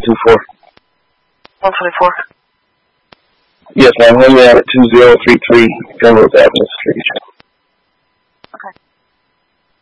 124. 124. Yes, ma'am. When you're at 2033 Penrose Avenue Street.